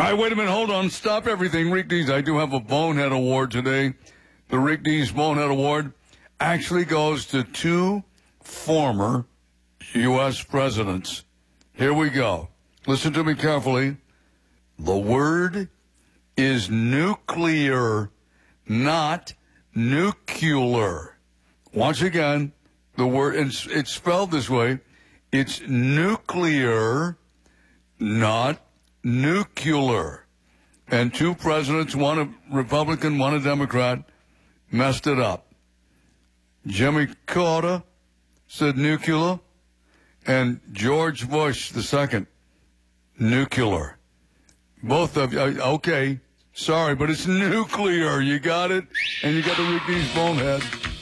right, wait a minute. Hold on. Stop everything. Rick Dees, I do have a Bonehead Award today. The Rick Dees Bonehead Award actually goes to 2 former U.S. presidents. Here we go. Listen to me carefully. The word is nuclear, not nuclear. Once again, the word, it's spelled this way. It's nuclear, not nuclear. And 2 presidents, one a Republican, one a Democrat, messed it up. Jimmy Carter said nuclear, and George Bush II, nuclear. Both of you, okay, sorry, but it's nuclear. You got it? And you got the Rick Dees Bonehead.